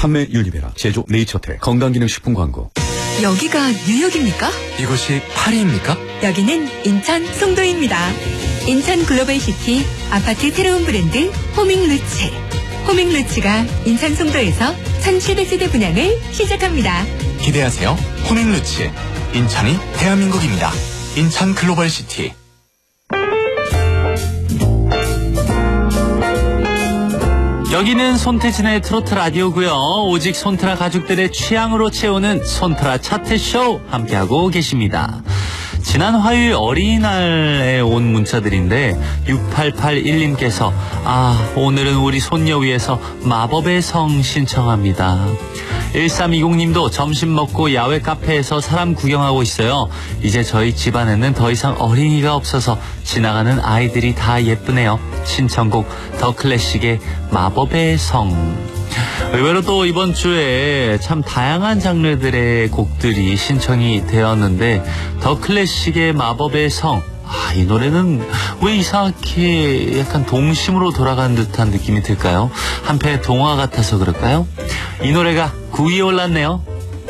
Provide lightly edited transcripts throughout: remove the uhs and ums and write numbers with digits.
판매 윤리베라, 제조 네이처텍, 건강기능식품 광고. 여기가 뉴욕입니까? 이곳이 파리입니까? 여기는 인천 송도입니다. 인천 글로벌시티 아파트 새로운 브랜드 호밍루츠. 호밍루츠가 인천 송도에서 1700세대 분양을 시작합니다. 기대하세요. 호밍루츠. 인천이 대한민국입니다. 인천 글로벌시티. 여기는 손태진의 트로트 라디오고요. 오직 손트라 가족들의 취향으로 채우는 손트라 차트쇼 함께하고 계십니다. 지난 화요일 어린이날에 온 문자들인데 6881님께서 오늘은 우리 손녀 위해서 마법의 성 신청합니다. 1320님도 점심 먹고 야외 카페에서 사람 구경하고 있어요. 이제 저희 집안에는 더 이상 어린이가 없어서 지나가는 아이들이 다 예쁘네요. 신청곡 더 클래식의 마법의 성. 의외로 또 이번 주에 참 다양한 장르들의 곡들이 신청이 되었는데 더 클래식의 마법의 성, 이 노래는 왜 이상하게 약간 동심으로 돌아가는 듯한 느낌이 들까요? 한편의 동화 같아서 그럴까요? 이 노래가 9위에 올랐네요.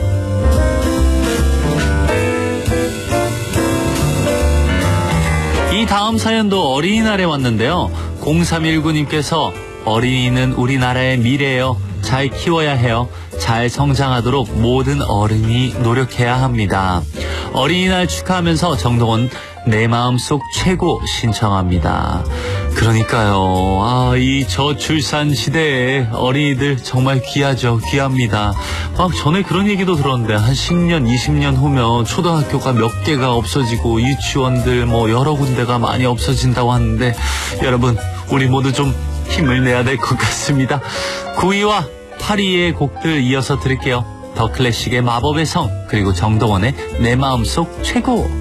이 다음 사연도 어린이날에 왔는데요. 0319님께서 어린이는 우리나라의 미래예요. 잘 키워야 해요. 잘 성장하도록 모든 어른이 노력해야 합니다. 어린이날 축하하면서 정동원 내 마음속 최고 신청합니다. 그러니까요. 이 저출산 시대에 어린이들 정말 귀하죠. 귀합니다. 전에 그런 얘기도 들었는데 한 10년, 20년 후면 초등학교가 몇 개가 없어지고 유치원들 여러 군데가 많이 없어진다고 하는데 여러분 우리 모두 좀 힘을 내야 될 것 같습니다. 9위와 8위의 곡들 이어서 들을게요. 더 클래식의 마법의 성, 그리고 정동원의 내 마음속 최고.